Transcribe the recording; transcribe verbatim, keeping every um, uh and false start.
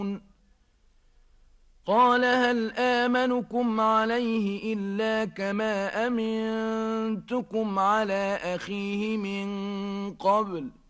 قال هل آمنكم عليه إلا كما أمنتكم على أخيه من قبل